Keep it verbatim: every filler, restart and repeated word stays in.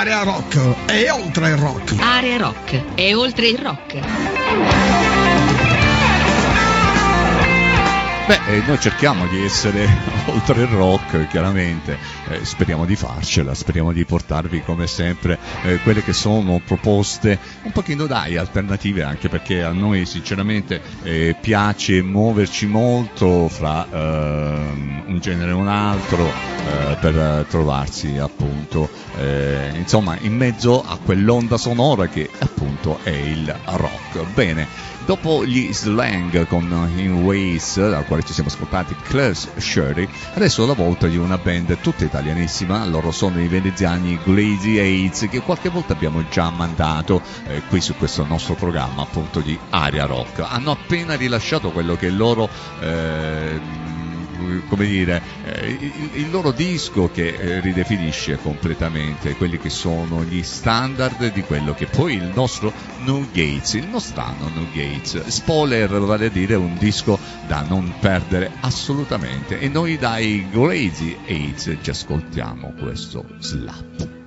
Area Rock è oltre il rock. Area Rock è oltre il rock. Beh, eh, noi cerchiamo di essere oltre il rock, chiaramente, eh, speriamo di farcela, speriamo di portarvi come sempre eh, quelle che sono proposte un pochino dai, alternative, anche perché a noi sinceramente eh, piace muoverci molto fra eh, un genere e un altro eh, per trovarsi appunto eh, insomma in mezzo a quell'onda sonora che appunto è il rock. Bene. Dopo gli Slang con In Ways, dal quale ci siamo ascoltati Class Sherry, adesso è la volta di una band tutta italianissima. Loro sono i veneziani Glazy Aids, che qualche volta abbiamo già mandato eh, qui su questo nostro programma appunto di Area Rock. Hanno appena rilasciato quello che è il loro eh, come dire eh, il, il loro disco che eh, ridefinisce completamente quelli che sono gli standard di quello che poi il nostro New Gates, il nostrano New Gates. Spoiler, vale a dire un disco da non perdere assolutamente, e noi dai Glazy Aids ci ascoltiamo questo Slap.